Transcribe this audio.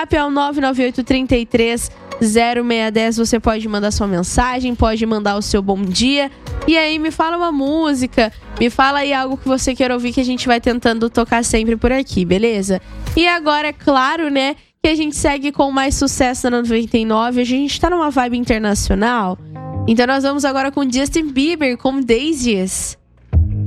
WhatsApp é o 998330610. Você pode mandar sua mensagem, pode mandar o seu bom dia. E aí me fala uma música, me fala aí algo que você quer ouvir, que a gente vai tentando tocar sempre por aqui, beleza? E agora, é claro, né, que a gente segue com mais sucesso na 99. A gente tá numa vibe internacional. Então nós vamos agora com Justin Bieber, com Daisies.